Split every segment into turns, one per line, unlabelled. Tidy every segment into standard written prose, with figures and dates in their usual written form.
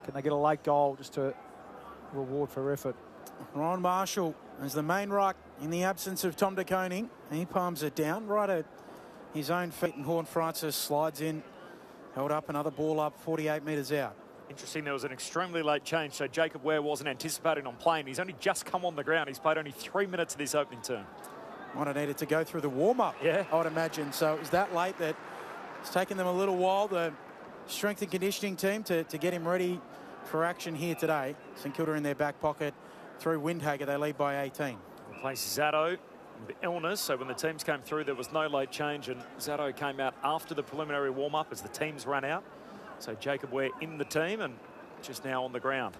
Can they get a late goal just to reward for effort?
Ryan Marshall is the main ruck in the absence of Tom De Koning. He palms it down right at his own feet, and Horne-Francis slides in, held up, another ball up 48 metres out.
Interesting, there was an extremely late change, so Jacob Ware wasn't anticipating on playing. He's only just come on the ground. He's played only 3 minutes of this opening term.
Might have needed to go through the warm-up,
yeah,
I would imagine. So it was that late that it's taken them a little while, the strength and conditioning team, to get him ready for action here today. St Kilda in their back pocket through Windhager. They lead by 18.
Replaces Zatto with illness, so when the teams came through, there was no late change, and Zatto came out after the preliminary warm-up as the teams ran out. So Jacob Ware in the team and just now on the ground.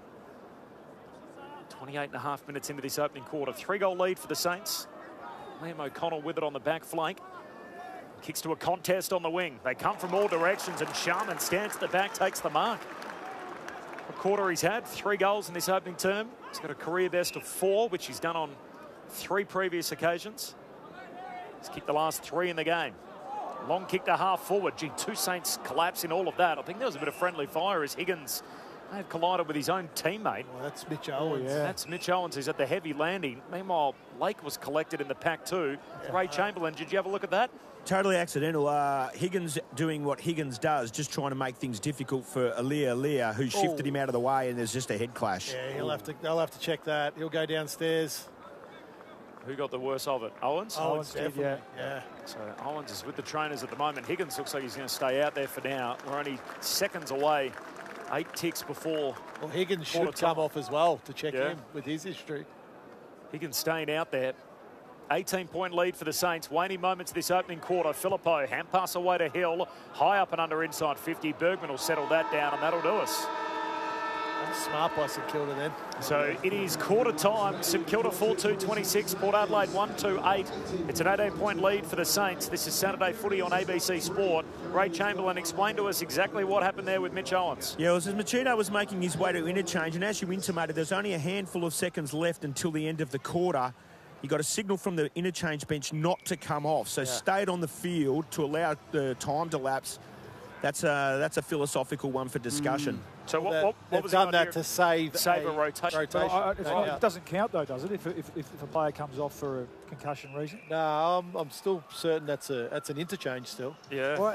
28.5 minutes into this opening quarter. 3-goal lead for the Saints. Liam O'Connell with it on the back flank. Kicks to a contest on the wing. They come from all directions, and Sharman stands at the back, takes the mark. A quarter he's had, 3 goals in this opening term. He's got a career best of 4, which he's done on 3 previous occasions. He's kicked the last 3 in the game. Long kick to half forward. Gee, 2 Saints collapse in all of that. I think there was a bit of friendly fire as Higgins may have collided with his own teammate.
Well, that's Mitch Owens.
Yeah.
That's Mitch Owens, who's at the heavy landing. Meanwhile, Lake was collected in the pack too. Yeah. Ray Chamberlain, did you have a look at that?
Totally accidental. Higgins doing what Higgins does, just trying to make things difficult for Alia, who shifted him out of the way, and there's just a head clash.
Yeah, they'll have to check that. He'll go downstairs.
Who got the worst of it? Owens?
Owens, definitely. Yeah.
So Owens is with the trainers at the moment. Higgins looks like he's going to stay out there for now. We're only seconds away. 8 ticks before.
Well, Higgins should come off as well to check him with his history.
Higgins staying out there. 18-point lead for the Saints. Waning moments this opening quarter. Filippo, hand pass away to Hill. High up and under inside 50. Bergman will settle that down, and that'll do us.
That's smart by St Kilda then.
So it is quarter time. St Kilda 4-2-26. Port Adelaide 1-2-8. It's an 18-point lead for the Saints. This is Saturday footy on ABC Sport. Ray Chamberlain, explain to us exactly what happened there with Mitch Owens.
Yeah, it was as Machino was making his way to interchange, and as you intimated, there's only a handful of seconds left until the end of the quarter. He got a signal from the interchange bench not to come off, so stayed on the field to allow the time to lapse. That's a philosophical one for discussion.
So what was
done that to save
a rotation?
It doesn't count though, does it? If a player comes off for a concussion reason?
No, I'm still certain that's an interchange still.
Yeah.
Well,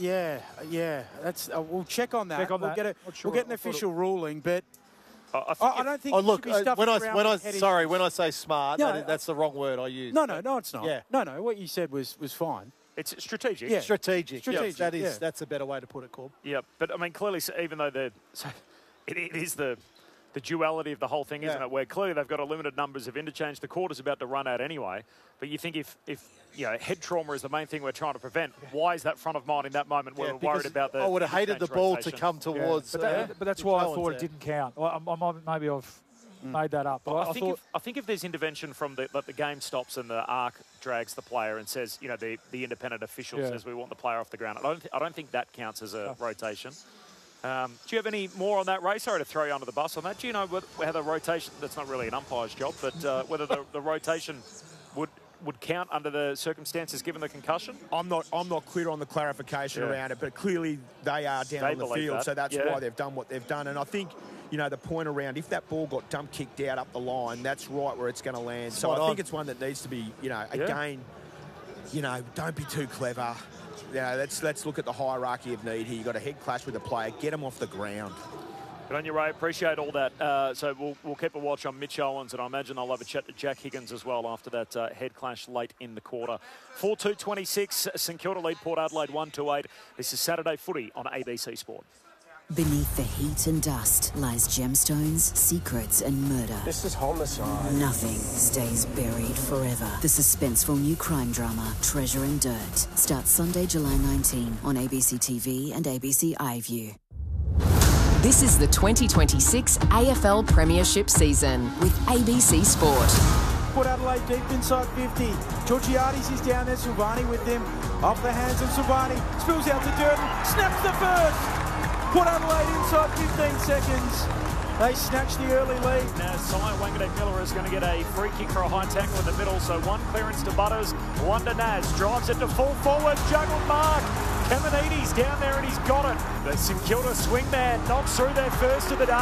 yeah. That's we'll check on that.
Check on
we'll
that.
We'll get an official ruling, but I don't think.
Oh look, when I say smart,
no,
that's the wrong word I use.
No, it's not.
Yeah.
No. What you said was fine.
It's strategic.
Yeah.
Strategic.
Strategic.
That's a better way to put it, Corb.
Yeah, but I mean, clearly, even though it is the duality of the whole thing, isn't it? Where clearly they've got a limited numbers of interchange. The quarter's about to run out anyway. But you think if head trauma is the main thing we're trying to prevent, why is that front of mind in that moment where we're worried about the?
I would have hated the ball
rotation
to come towards.
But that's why I thought it didn't count. Maybe I've made that up. But
I think if there's intervention from the game stops and the arc drags the player and says, the independent official says we want the player off the ground, I don't think that counts as a rotation. Do you have any more on that race? Sorry to throw you under the bus on that. Do you know how the rotation, that's not really an umpire's job, but whether the rotation would count under the circumstances given the concussion?
I'm not clear on the clarification around it, but clearly they are down on the field, so that's why they've done what they've done. And I think, the point around if that ball got dump kicked out up the line, that's right where it's going to land. So I think it's one that needs to be, again, don't be too clever. Let's look at the hierarchy of need here. You've got a head clash with a player, get them off the ground.
Good on you, Ray. Appreciate all that. So we'll keep a watch on Mitch Owens, and I imagine I'll have a chat to Jack Higgins as well after that head clash late in the quarter. 4-2-26, St Kilda lead Port Adelaide 1-8. This is Saturday footy on ABC Sport.
Beneath the heat and dust lies gemstones, secrets and murder.
This is homicide.
Nothing stays buried forever. The suspenseful new crime drama, Treasure and Dirt, starts Sunday, July 19 on ABC TV and ABC iView.
This is the 2026 AFL Premiership season with ABC Sport.
Port Adelaide deep inside 50. Georgiades is down there. Silvani with them. Off the hands of Silvani. Spills out to Durden. Snaps the first. Port Adelaide inside 15 seconds. They snatch the early lead.
Now, Sion Wanganeen-Miller is going to get a free kick for a high tackle in the middle. So one clearance to Butters, one to Naz. Drives it to full forward. Juggled mark. Caminiti's down there and he's got it. The St Kilda swingman knocks through their first of the day.